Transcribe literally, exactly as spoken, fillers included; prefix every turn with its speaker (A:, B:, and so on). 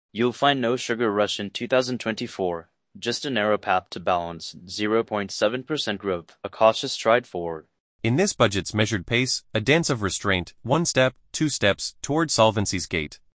A: You'll find no sugar rush in two thousand twenty-four, just a narrow path to balance, zero point seven percent growth, a cautious stride forward.
B: In this budget's measured pace, a dance of restraint, one step, two steps, toward solvency's gate.